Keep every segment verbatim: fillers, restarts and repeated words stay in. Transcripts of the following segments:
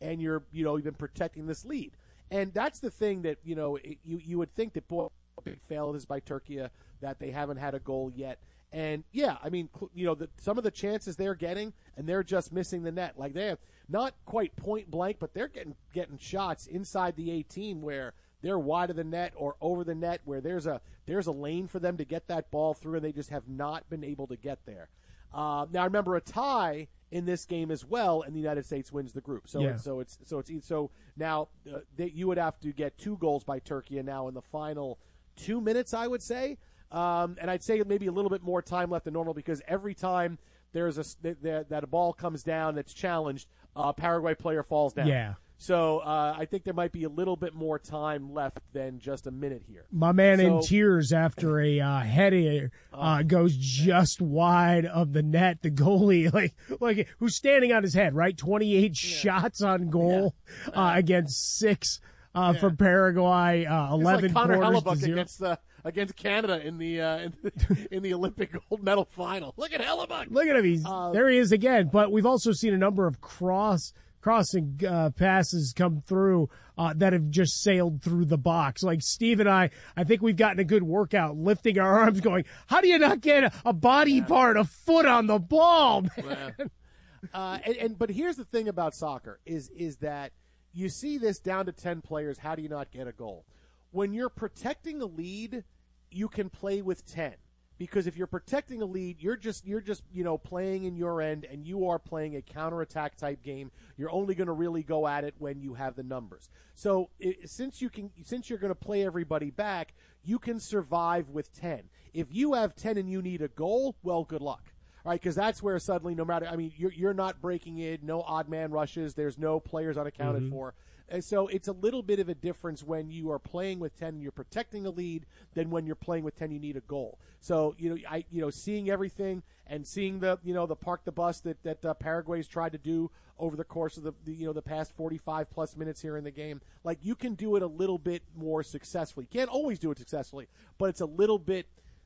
and you're, you know, you've been protecting this lead. And that's the thing that, you know, it, you, you would think that, boy, big fail is by Turkey, that they haven't had a goal yet. And, yeah, I mean, you know, the, some of the chances they're getting, and they're just missing the net. Like, they have not quite point blank, but they're getting getting shots inside the eighteen where they're wide of the net or over the net, where there's a there's a lane for them to get that ball through, and they just have not been able to get there. Uh, now, I remember a tie in this game as well, and the United States wins the group. So, yeah. it's, so it's so it's so now uh, they, you would have to get two goals by Turkey, and now in the final two minutes, I would say. Um, and I'd say maybe a little bit more time left than normal, because every time there's a that, that a ball comes down that's challenged, a Paraguay player falls down. Yeah. So uh, I think there might be a little bit more time left than just a minute here. My man so, in tears after a uh, header uh, goes just wide of the net. The goalie, like, like who's standing on his head, right? twenty-eight yeah. shots on goal yeah. uh, against six uh, yeah. for Paraguay. Uh, Eleven it's like Connor quarters Hellebuck to zero. against the. Against Canada in the, uh, in the in the Olympic gold medal final. Look at Hellebuck. Look at him. He's uh, there. He is again. But we've also seen a number of cross crossing uh, passes come through uh, that have just sailed through the box. Like Steve and I, I think we've gotten a good workout lifting our arms, going, "How do you not get a, a body yeah. part, a foot on the ball, man?" Yeah. Uh, and, and but here's the thing about soccer is is that you see this down to ten players. How do you not get a goal? When you're protecting a lead, you can play with ten, because if you're protecting a lead, you're just you're just you know playing in your end, and you are playing a counterattack type game. You're only going to really go at it when you have the numbers. So it, since you can since you're going to play everybody back, you can survive with ten. If you have ten and you need a goal, well, good luck. All right, because that's where suddenly, no matter, I mean, you're you're not breaking in, no odd man rushes, there's no players unaccounted mm-hmm. for. And so it's a little bit of a difference when you are playing with ten and you're protecting a lead than when you're playing with ten you need a goal. So, you know, I you know, seeing everything and seeing the, you know, the park the bus that, that uh, Paraguay's tried to do over the course of the, the, you know, the past forty-five plus minutes here in the game, like, you can do it a little bit more successfully. You can't always do it successfully, but it's a little bit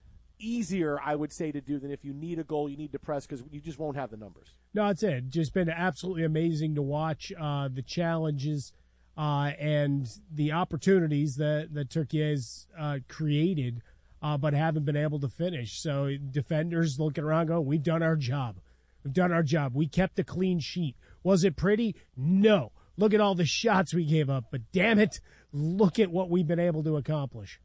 easier, I would say, to do than if you need a goal, you need to press, because you just won't have the numbers. No, it's it. Just been absolutely amazing to watch uh, the challenges Uh, and the opportunities that, that Turkey has uh, created, uh, but haven't been able to finish. So defenders looking around going, we've done our job. We've done our job. We kept a clean sheet. Was it pretty? No. Look at all the shots we gave up. But damn it, look at what we've been able to accomplish.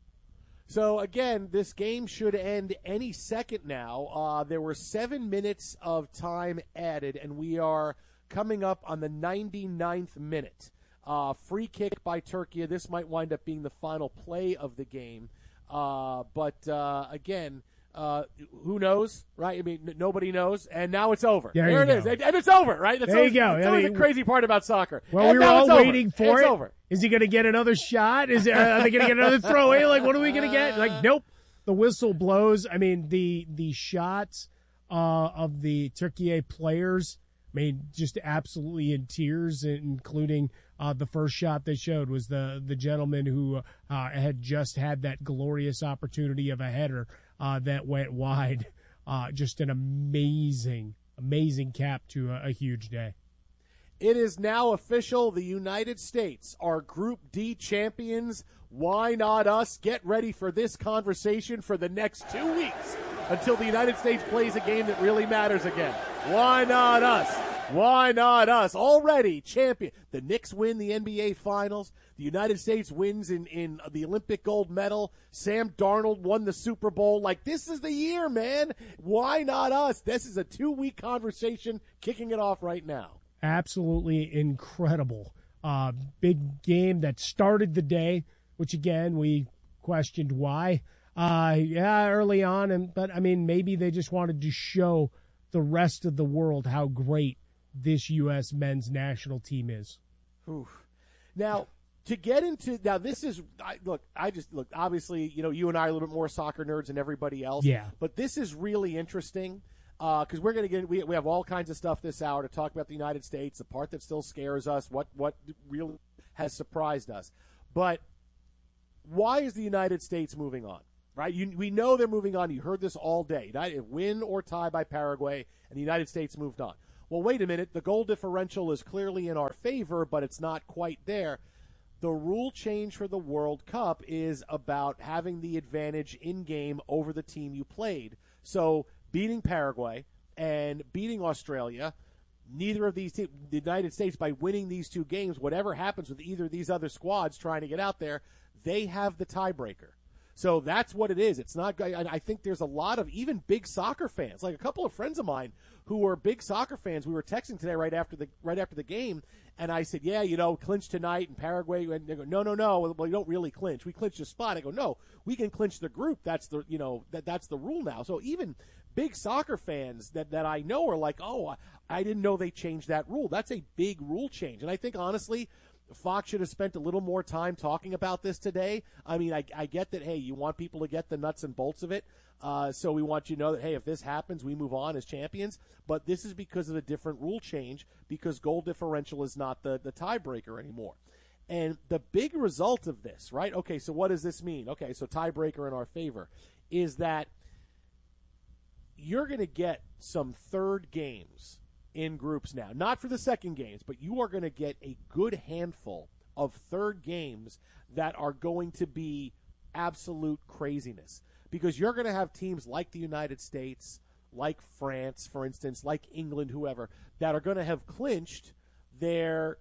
So, again, this game should end any second now. Uh, there were seven minutes of time added, and we are coming up on the ninety-ninth minute. Uh, free kick by Turkey. This might wind up being the final play of the game. Uh, but, uh, again, uh, who knows, right? I mean, n- nobody knows. And now it's over. There, there it go. is. And, and it's over, right? That's there always, you go. That's I always mean, the crazy part about soccer. Well, and we were all waiting over. for it's it. Over. Is he going to get another shot? Is there, are they going to get another throw away? Like, what are we going to get? Like, nope. The whistle blows. I mean, the the shots uh, of the Turkey players, I mean, just absolutely in tears, including uh, the first shot they showed was the, the gentleman who uh, had just had that glorious opportunity of a header uh, that went wide. Uh, just an amazing, amazing cap to a, a huge day. It is now official. The United States are Group D champions. Why not us? Get ready for this conversation for the next two weeks until the United States plays a game that really matters again. Why not us? Why not us? Already champion. The Knicks win the N B A Finals. The United States wins in, in the Olympic gold medal. Sam Darnold won the Super Bowl. Like, this is the year, man. Why not us? This is a two-week conversation kicking it off right now. Absolutely incredible. Uh, big game that started the day, which, again, we questioned why. Uh, yeah, early on, and but, I mean, maybe they just wanted to show the rest of the world how great this U S men's national team is. Oof. Now, to get into now, this is I, look. I just look. Obviously, you know, you and I are a little bit more soccer nerds than everybody else. Yeah. But this is really interesting because uh, we're going to get. We we have all kinds of stuff this hour to talk about the United States, the part that still scares us, what what really has surprised us. But why is the United States moving on? Right? You, we know they're moving on. You heard this all day. United, win or tie by Paraguay, and the United States moved on. well, wait a minute, the goal differential is clearly in our favor, but it's not quite there. The rule change for the World Cup is about having the advantage in-game over the team you played. So beating Paraguay and beating Australia, neither of these teams, the United States, by winning these two games, whatever happens with either of these other squads trying to get out there, they have the tiebreaker. So that's what it is. It's not. I think there's a lot of even big soccer fans, like a couple of friends of mine who are big soccer fans. We were texting today right after the right after the game, and I said, "Yeah, you know, clinch tonight in Paraguay." And they go, "No, no, no. Well, you don't really clinch. We clinch the spot." I go, "No, we can clinch the group. That's the you know that that's the rule now." So even big soccer fans that that I know are like, "Oh, I, I didn't know they changed that rule. That's a big rule change." And I think honestly, Fox should have spent a little more time talking about this today. I mean, I, I get that, hey, you want people to get the nuts and bolts of it, uh, so we want you to know that, hey, if this happens, we move on as champions. But this is because of a different rule change, because goal differential is not the, the tiebreaker anymore. And the big result of this, right, okay, so what does this mean? Okay, so tiebreaker in our favor is that you're going to get some third games in groups now, not for the second games, but you are going to get a good handful of third games that are going to be absolute craziness, because you're going to have teams like the United States, like France, for instance, like England, whoever, that are going to have clinched their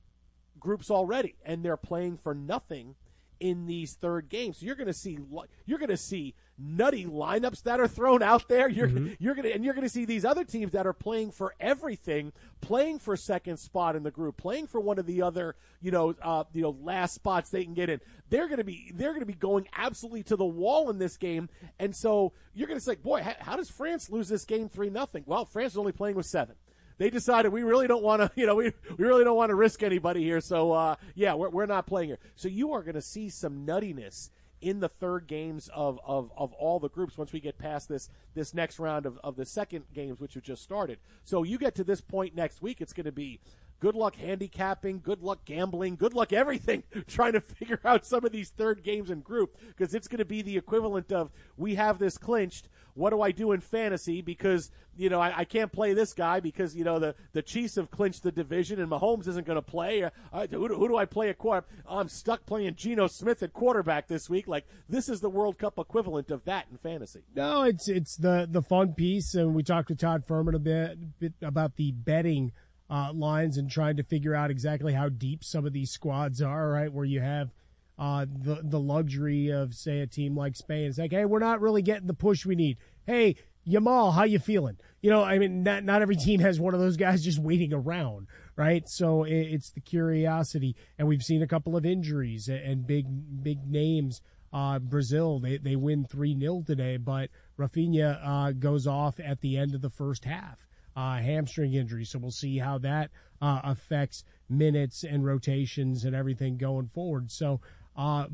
groups already, and they're playing for nothing in these third games. So you're going to see you're going to see nutty lineups that are thrown out there. You're mm-hmm. you're going to and you're going to see these other teams that are playing for everything, playing for second spot in the group, playing for one of the other, you know, uh, you know, last spots they can get in. They're going to be they're going to be going absolutely to the wall in this game. And so you're going to say, "Boy, how, how does France lose this game three nothing?" Well, France is only playing with seven. They decided we really don't want to, you know, we we really don't want to risk anybody here. So, uh, yeah, we're we're not playing here. So you are going to see some nuttiness in the third games of, of, of all the groups once we get past this this next round of, of the second games, which have just started. So you get to this point next week, it's going to be good luck handicapping, good luck gambling, good luck everything, trying to figure out some of these third games in group, because it's going to be the equivalent of, we have this clinched, what do I do in fantasy? Because, you know, I, I can't play this guy because, you know, the, the Chiefs have clinched the division and Mahomes isn't going to play. Uh, who, who do I play at quarter? I'm stuck playing Geno Smith at quarterback this week. Like, this is the World Cup equivalent of that in fantasy. No, it's it's the, the fun piece, and we talked to Todd Furman a bit, bit about the betting uh, lines and trying to figure out exactly how deep some of these squads are, right, where you have Uh, the the luxury of, say, a team like Spain. It's like, hey, we're not really getting the push we need. Hey, Yamal, how you feeling? You know, I mean, not not every team has one of those guys just waiting around, right? So it, it's the curiosity, and we've seen a couple of injuries and, and big big names. Uh, Brazil, they they win three nil today, but Rafinha uh, goes off at the end of the first half, uh, hamstring injury. So we'll see how that uh, affects minutes and rotations and everything going forward. So. Uh,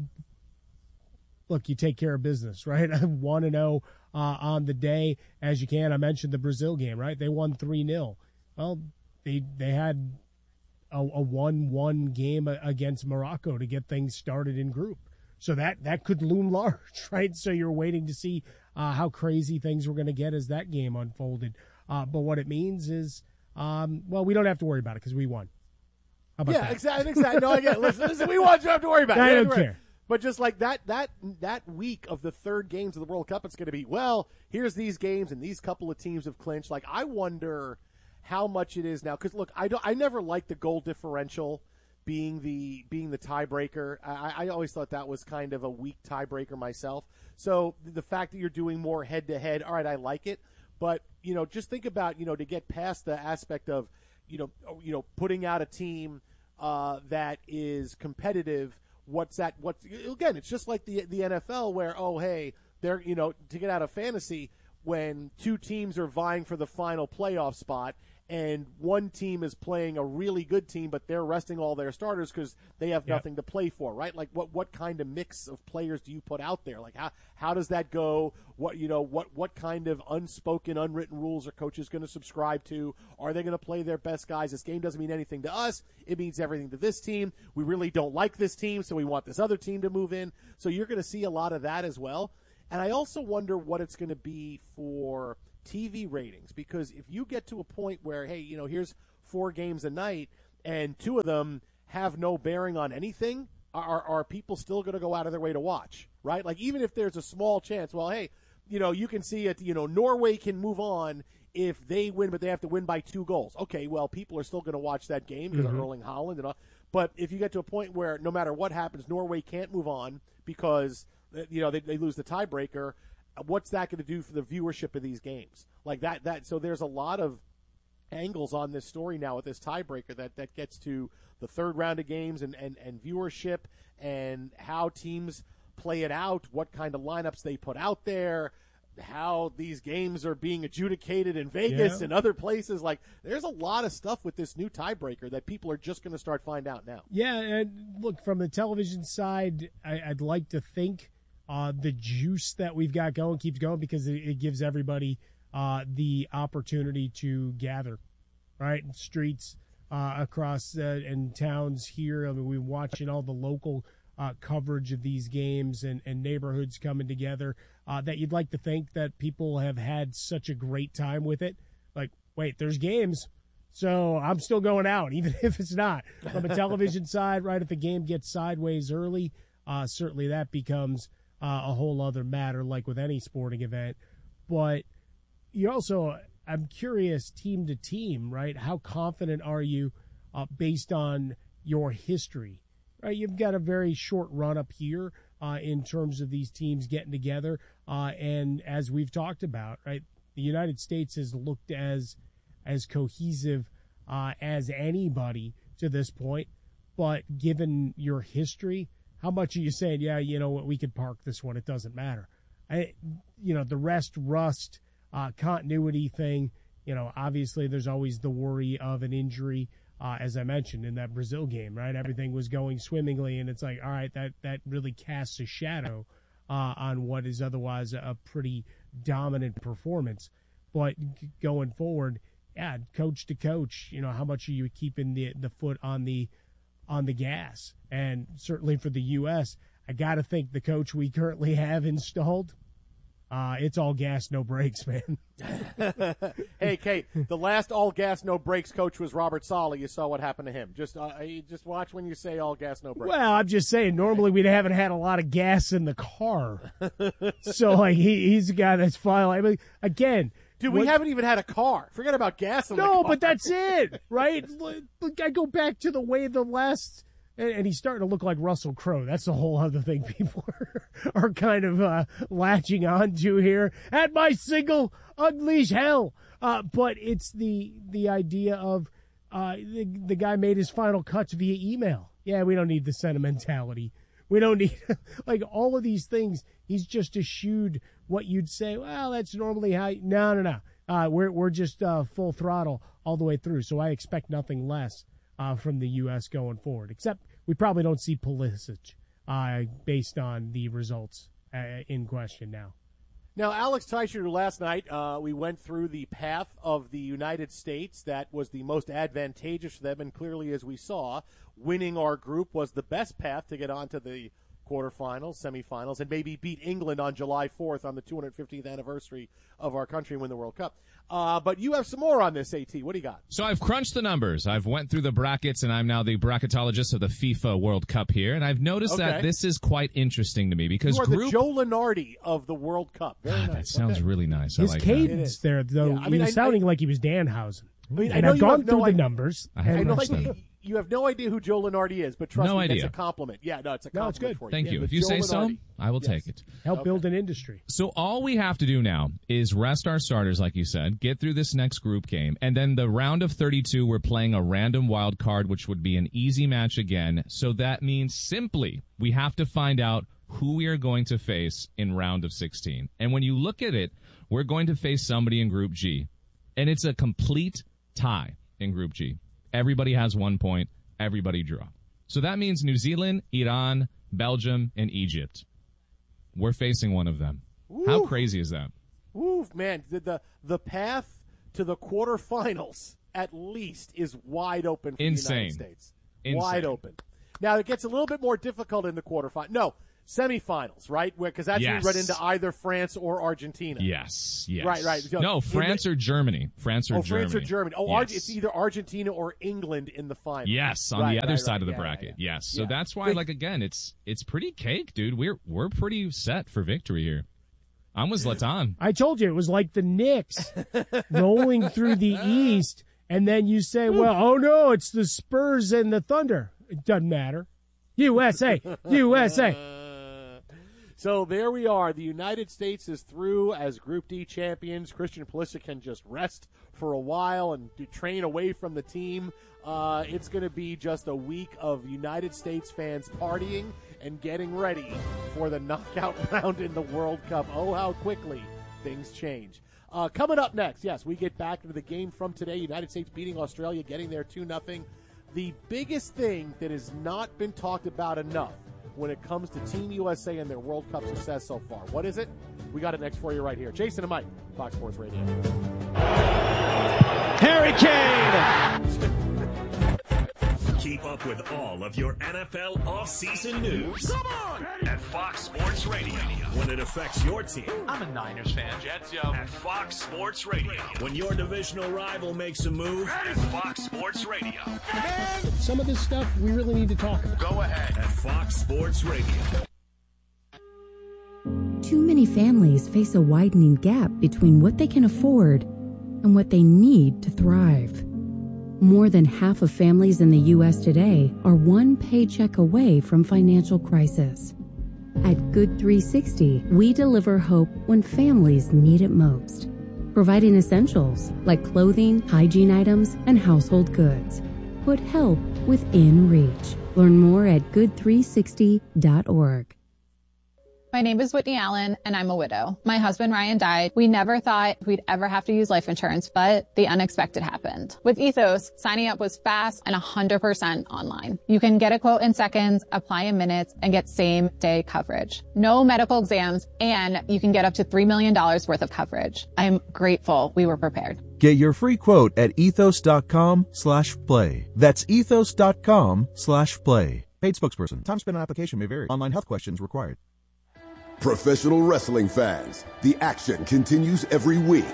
look, you take care of business, right? one and oh uh, on the day as you can. I mentioned the Brazil game, right? They won three nil. Well, they they had a, a one one game against Morocco to get things started in group. So that, that could loom large, right? So you're waiting to see uh, how crazy things were going to get as that game unfolded. Uh, but what it means is, um, well, we don't have to worry about it because we won. How about yeah, that? exactly. Exactly. No, again, listen, listen, we want you to have to worry about it. I don't right. care. But just like that, that that week of the third games of the World Cup, it's going to be, well, here's these games and these couple of teams have clinched. Like, I wonder how much it is now. Because look, I don't, I never liked the goal differential being the being the tiebreaker. I, I always thought that was kind of a weak tiebreaker myself. So the fact that you're doing more head to head, all right, I like it. But you know, just think about, you know, to get past the aspect of, you know, you know, putting out a team uh, that is competitive. What's that? What's again? It's just like the the N F L, where oh hey, they're, you know, to get out of fantasy when two teams are vying for the final playoff spot, and one team is playing a really good team, but they're resting all their starters because they have yep. nothing to play for, right? Like, what, what kind of mix of players do you put out there? Like, how how does that go? What you know, what what kind of unspoken, unwritten rules are coaches going to subscribe to? Are they going to play their best guys? This game doesn't mean anything to us. It means everything to this team. We really don't like this team, so we want this other team to move in. So you're going to see a lot of that as well. And I also wonder what it's going to be for T V ratings, because if you get to a point where, hey, you know, here's four games a night and two of them have no bearing on anything, are, are people still going to go out of their way to watch, right? Like, even if there's a small chance, well, hey, you know, you can see it, you know, Norway can move on if they win, but they have to win by two goals. Okay, well, people are still going to watch that game because mm-hmm. of Erling Haaland and all. But if you get to a point where no matter what happens, Norway can't move on because, you know, they, they lose the tiebreaker, what's that going to do for the viewership of these games? Like that, that. So there's a lot of angles on this story now with this tiebreaker that, that gets to the third round of games and, and, and viewership and how teams play it out, what kind of lineups they put out there, how these games are being adjudicated in Vegas yeah. and other places. Like, there's a lot of stuff with this new tiebreaker that people are just going to start find out now. Yeah, and look, from the television side, I, I'd like to think uh, the juice that we've got going keeps going because it, it gives everybody uh, the opportunity to gather, right, in streets uh, across uh, and towns here. I mean, we're watching all the local Uh, coverage of these games and, and neighborhoods coming together, uh, that you'd like to think that people have had such a great time with it. Like, wait, there's games, so I'm still going out, even if it's not. From a television side, right, if a game gets sideways early, uh, certainly that becomes uh, a whole other matter, like with any sporting event. But you also, I'm curious, team to team, right, how confident are you uh, based on your history? Right, you've got a very short run up here uh, in terms of these teams getting together. Uh, and as we've talked about, right, the United States has looked as as cohesive uh, as anybody to this point. But given your history, how much are you saying, yeah, you know what, we could park this one, it doesn't matter? I, you know, the rest, rust, uh, continuity thing, you know, obviously there's always the worry of an injury. Uh, as I mentioned in that Brazil game, right? Everything was going swimmingly, and it's like, all right, that, that really casts a shadow uh, on what is otherwise a pretty dominant performance. But going forward, yeah, coach to coach, you know, how much are you keeping the the foot on the on the gas? And certainly for the U S, I got to think the coach we currently have installed, Uh, it's all gas, no brakes, man. Hey, Kate, the last all gas, no brakes coach was Robert Saleh. You saw what happened to him. Just uh, just watch when you say all gas, no brakes. Well, I'm just saying, normally we haven't had a lot of gas in the car. So, like, he, he's a guy that's fine. I mean, again. Dude, we what, haven't even had a car. Forget about gas in no, the car. No, but that's it, right? I go back to the way the last... And he's starting to look like Russell Crowe. That's a whole other thing people are, are kind of uh, latching on to here. At my single, unleash hell. Uh, but it's the the idea of uh, the, the guy made his final cuts via email. Yeah, we don't need the sentimentality. We don't need, like, all of these things. He's just eschewed what you'd say, well, that's normally how, you, no, no, no. Uh, we're, we're just uh, full throttle all the way through. So I expect nothing less. Uh, from the U S going forward, except we probably don't see Pulisic uh, based on the results uh, in question now. Now, Alex Teicher, last night uh, we went through the path of the United States that was the most advantageous for them, and clearly, as we saw, winning our group was the best path to get onto the quarterfinals, semifinals, and maybe beat England on July fourth on the two hundred fiftieth anniversary of our country and win the World Cup. Uh, but you have some more on this, AT. What do you got? So I've crunched the numbers. I've went through the brackets, and I'm now the bracketologist of the FIFA World Cup here. And I've noticed okay. that this is quite interesting to me because you are group... the Joe Lunardi of the World Cup. Very ah, nice. That sounds okay. really nice. His I like cadence that. there, though, yeah, I mean, he was I, sounding I, like he was Danhausen. I mean, and I know I've gone you through no the idea. numbers. I have know, like, you have no idea who Joe Lunardi is, but trust no me, idea. that's a compliment. Yeah, no, it's a compliment no, it's good. for you. Thank yeah, you. If you Joe say Lunardi. so, I will yes. take it. Help okay. build an industry. So all we have to do now is rest our starters, like you said, get through this next group game, and then the round of thirty-two, we're playing a random wild card, which would be an easy match again. So that means simply we have to find out who we are going to face in round of sixteen. And when you look at it, we're going to face somebody in Group G, and it's a complete tie in Group G. Everybody has one point. Everybody draw. So that means New Zealand, Iran, Belgium, and Egypt. We're facing one of them. Ooh. How crazy is that? Ooh, man, the, the the path to the quarterfinals at least is wide open for Insane. the United States. Insane. Wide open. Now, it gets a little bit more difficult in the quarterfinals. No, semifinals, right? Because that's Yes. when we run into either France or Argentina. Yes, yes. Right, right. So no, France the, or Germany. France or oh, Germany. France or Germany. Oh, yes. Ar- it's either Argentina or England in the final. Yes, on right, the other right, side right. of the yeah, bracket. yeah, yeah. Yes. So yeah. that's why, Big, like, again, it's it's pretty cake, dude. We're we're pretty set for victory here. I'm with Zlatan. I told you it was like the Knicks rolling through the East, and then you say, well, oh no, it's the Spurs and the Thunder. It doesn't matter. U S A, U S A. So there we are. The United States is through as Group D champions. Christian Pulisic can just rest for a while and do, train away from the team. Uh, it's going to be just a week of United States fans partying and getting ready for the knockout round in the World Cup. Oh, how quickly things change. Uh, coming up next, yes, we get back into the game from today. United States beating Australia, getting there two nothing. The biggest thing that has not been talked about enough when it comes to Team U S A and their World Cup success so far. What is it? We got it next for you right here. Jason and Mike, Fox Sports Radio. Harry Kane! Keep up with all of your N F L offseason news. Come on! At Fox Sports Radio. When it affects your team. I'm a Niners fan. Jets, yo. At Fox Sports Radio. When your divisional rival makes a move. At Fox Sports Radio. Some of this stuff we really need to talk about. Go ahead. At Fox Sports Radio. Too many families face a widening gap between what they can afford and what they need to thrive. More than half of families in the U S today are one paycheck away from financial crisis. At Good three sixty, we deliver hope when families need it most, providing essentials like clothing, hygiene items, and household goods. Put help within reach. Learn more at good three sixty dot org. My name is Whitney Allen, and I'm a widow. My husband, Ryan, died. We never thought we'd ever have to use life insurance, but the unexpected happened. With Ethos, signing up was fast and one hundred percent online. You can get a quote in seconds, apply in minutes, and get same-day coverage. No medical exams, and you can get up to three million dollars worth of coverage. I'm grateful we were prepared. Get your free quote at ethos.com slash play. That's ethos.com slash play. Paid spokesperson. Time spent on application may vary. Online health questions required. Professional wrestling fans, the action continues every week.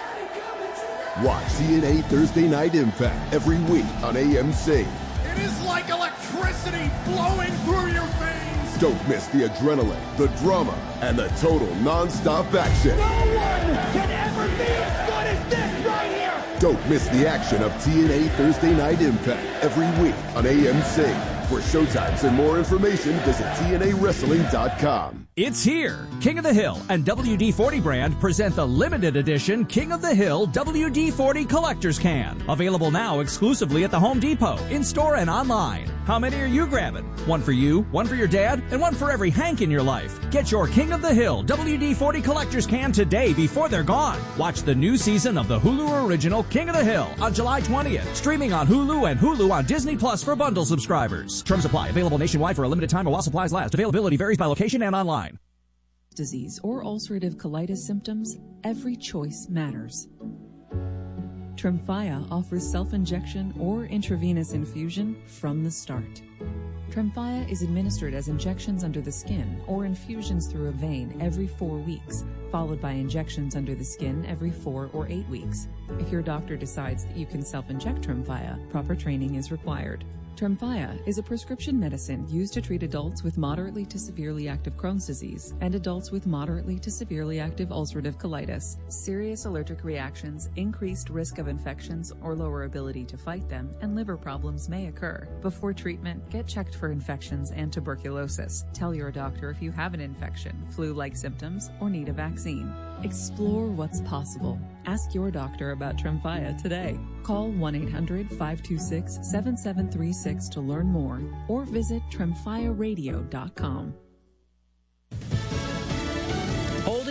Watch T N A Thursday Night Impact every week on A M C. It is like electricity flowing through your veins. Don't miss the adrenaline, the drama, and the total non-stop action. No one can ever be as good as this right here. Don't miss the action of T N A Thursday Night Impact every week on A M C. For showtimes and more information, visit T N A wrestling dot com. It's here. King of the Hill and W D forty brand present the limited edition King of the Hill W D forty Collector's Can. Available now exclusively at the Home Depot, in-store and online. How many are you grabbing? One for you, one for your dad, and one for every Hank in your life. Get your King of the Hill W D forty Collector's Can today before they're gone. Watch the new season of the Hulu original King of the Hill on July twentieth. Streaming on Hulu and Hulu on Disney Plus for bundle subscribers. Terms apply. Available nationwide for a limited time or while supplies last. Availability varies by location and online. Disease or ulcerative colitis symptoms, every choice matters. Tremfya offers self-injection or intravenous infusion from the start. Tremfya is administered as injections under the skin or infusions through a vein every four weeks, followed by injections under the skin every four or eight weeks. If your doctor decides that you can self-inject Tremfya, proper training is required. Tremfya is a prescription medicine used to treat adults with moderately to severely active Crohn's disease and adults with moderately to severely active ulcerative colitis. Serious allergic reactions, increased risk of infections or lower ability to fight them, and liver problems may occur. Before treatment, get checked for infections and tuberculosis. Tell your doctor if you have an infection, flu-like symptoms, or need a vaccine. Explore what's possible. Ask your doctor about Tremfya today. Call one eight hundred five two six seven seven three six to learn more or visit tremfya radio dot com.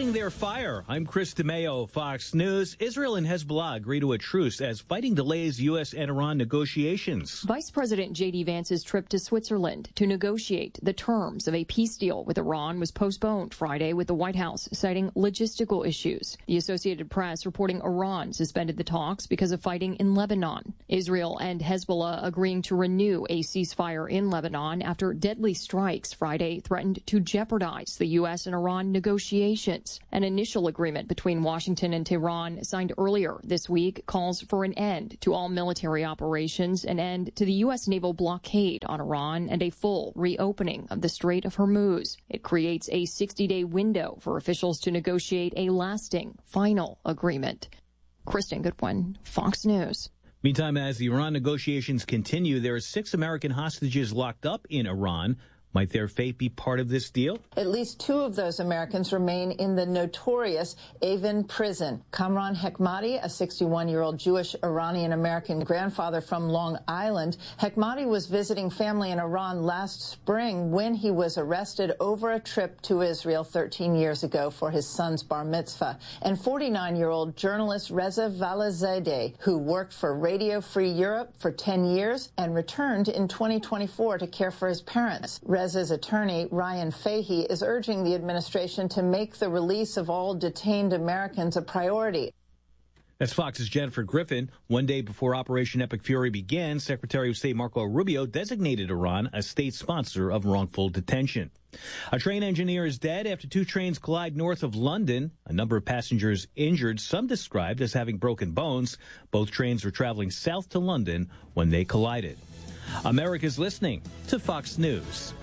Losing their fire. I'm Chris DeMeo, Fox News. Israel and Hezbollah agree to a truce as fighting delays U S and Iran negotiations. Vice President J D Vance's trip to Switzerland to negotiate the terms of a peace deal with Iran was postponed Friday, with the White House citing logistical issues. The Associated Press reporting Iran suspended the talks because of fighting in Lebanon. Israel and Hezbollah agreeing to renew a ceasefire in Lebanon after deadly strikes Friday threatened to jeopardize the U S and Iran negotiations. An initial agreement between Washington and Tehran signed earlier this week calls for an end to all military operations, an end to the U S naval blockade on Iran, and a full reopening of the Strait of Hormuz. It creates a sixty-day window for officials to negotiate a lasting, final agreement. Kristen Goodwin, Fox News. Meantime, as the Iran negotiations continue, there are six American hostages locked up in Iran. Might their fate be part of this deal? At least two of those Americans remain in the notorious Evin prison. Kamran Hekmati, a sixty-one-year-old Jewish Iranian-American grandfather from Long Island. Hekmati was visiting family in Iran last spring when he was arrested over a trip to Israel thirteen years ago for his son's bar mitzvah. And forty-nine-year-old journalist Reza Valazadeh, who worked for Radio Free Europe for ten years and returned in twenty twenty-four to care for his parents. Reza's attorney, Ryan Fahey, is urging the administration to make the release of all detained Americans a priority. That's Fox's Jennifer Griffin. One day before Operation Epic Fury began, Secretary of State Marco Rubio designated Iran a state sponsor of wrongful detention. A train engineer is dead after two trains collide north of London. A number of passengers injured, some described as having broken bones. Both trains were traveling south to London when they collided. America's listening to Fox News.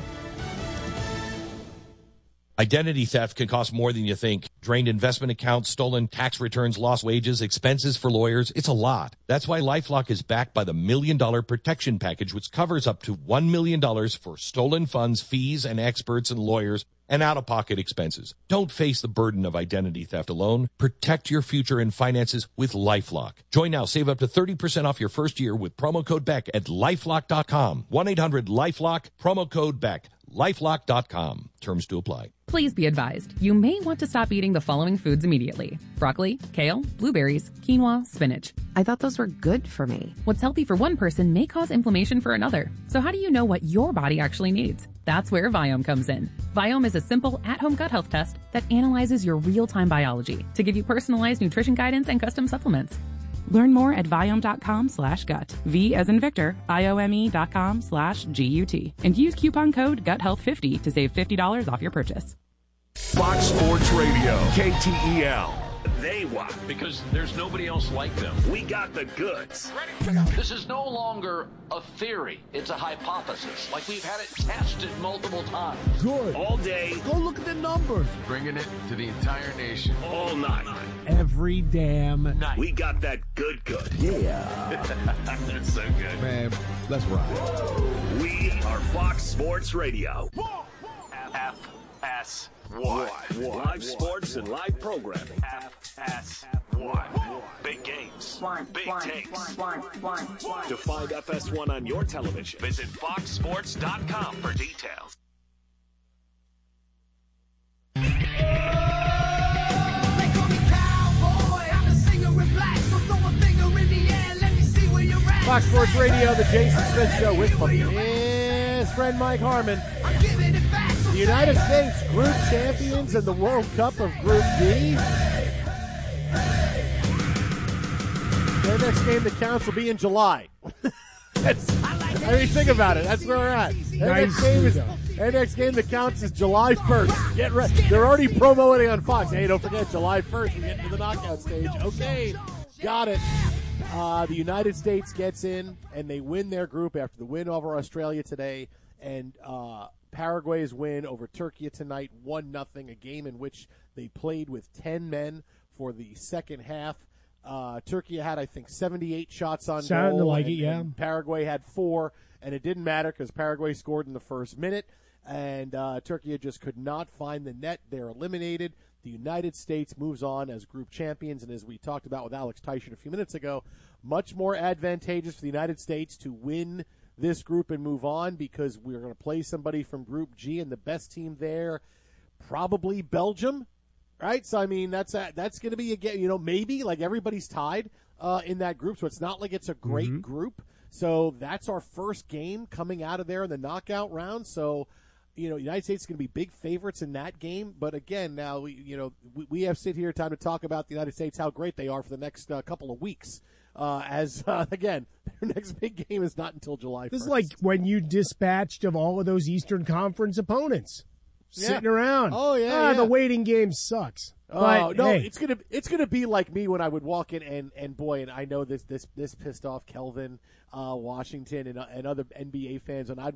Identity theft can cost more than you think. Drained investment accounts, stolen tax returns, lost wages, expenses for lawyers. It's a lot. That's why LifeLock is backed by the Million Dollar Protection Package, which covers up to one million dollars for stolen funds, fees, and experts and lawyers, and out-of-pocket expenses. Don't face the burden of identity theft alone. Protect your future and finances with LifeLock. Join now. Save up to thirty percent off your first year with promo code Beck at lifelock dot com. one eight hundred lifelock, promo code Beck. lifelock dot com. Terms to apply. Please be advised, you may want to stop eating the following foods immediately. Broccoli, kale, blueberries, quinoa, spinach. I thought those were good for me. What's healthy for one person may cause inflammation for another. So how do you know what your body actually needs? That's where Viome comes in. Viome is a simple at-home gut health test that analyzes your real-time biology to give you personalized nutrition guidance and custom supplements. Learn more at Viome.com slash gut. V as in Victor, I-O-M-E dot com slash G-U-T. And use coupon code gut health fifty to save fifty dollars off your purchase. Fox Sports Radio, K T E L. They won. Because there's nobody else like them. We got the goods. This is no longer a theory. It's a hypothesis. Like we've had it tested multiple times. Good. All day. Go look at the numbers. Bringing it to the entire nation. All night. Every damn night. We got that good good. Yeah. That's so good. Man, let's ride. We are Fox Sports Radio. F S One. Live sports and live programming. F S one. Big games. One, Big one, takes. one, one, one. To find F S one on your television, visit fox sports dot com for details. Fox Sports Radio, the Jason Smith Show with my best friend Mike Harmon. The United States Group Champions in the World Cup of Group D. Their next game that counts will be in July. That's, I mean, think about it. That's where we're at. Their, Nice. next game is, their next game that counts is July first. Get ready. They're already promoting on Fox. Hey, don't forget, July first, we get into the knockout stage. Okay, got it. Uh, the United States gets in, and they win their group after the win over Australia today, and uh, Paraguay's win over Turkey tonight, one nothing, a game in which they played with ten men for the second half. Uh, Turkey had, I think, seventy-eight shots on Sounded goal. like and, it, yeah. and Paraguay had four, and it didn't matter because Paraguay scored in the first minute, and uh, Turkey just could not find the net. They're eliminated. The United States moves on as group champions, and as we talked about with Alex Tyson a few minutes ago, much more advantageous for the United States to win this group and move on because we're going to play somebody from Group G, and the best team there, probably Belgium. Right? So, I mean, that's a, that's going to be, again, you know, maybe, like, everybody's tied uh, in that group, so it's not like it's a great Mm-hmm. group. So that's our first game coming out of there in the knockout round. So, you know, United States is going to be big favorites in that game. But, again, now, we, you know, we, we have sit here time to talk about the United States, how great they are for the next uh, couple of weeks. Uh, as, uh, again, their next big game is not until July first. This is like when you dispatched of all of those Eastern Conference opponents. Yeah. Sitting around. Oh, yeah, Ah, yeah. the waiting game sucks. Oh But, no, hey, it's gonna it's gonna be like me when I would walk in and, and boy, and I know this this this pissed off Kelvin, uh, Washington, and uh, and other N B A fans, and I'd